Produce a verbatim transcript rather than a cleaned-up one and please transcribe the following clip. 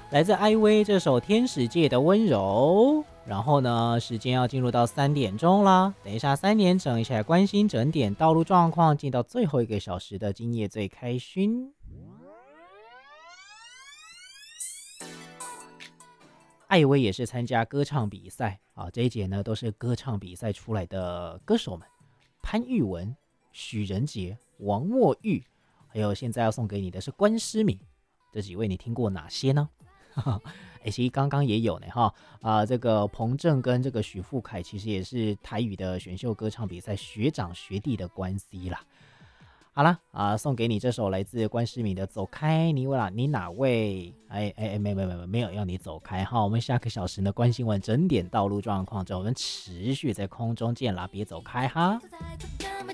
来自艾薇这首《天使界的温柔》。然后呢，时间要进入到三点钟啦。等一下三点整，一起来关心整点道路状况，进到最后一个小时的今夜最开心。艾薇也是参加歌唱比赛啊，这一节呢都是歌唱比赛出来的歌手们，潘玉文、许仁杰、王墨玉，还有现在要送给你的是关诗敏，这几位你听过哪些呢？哎，其实刚刚也有呢哈，啊、呃，这个彭正跟这个许富凯其实也是台语的选秀歌唱比赛学长学弟的关系啦。好啦，啊、呃，送给你这首来自关诗敏的《走开》，你哪你哪位？哎哎哎，没没没没有要你走开哈。我们下个小时呢，关心完整点道路状况之后，我们持续在空中见啦，别走开哈。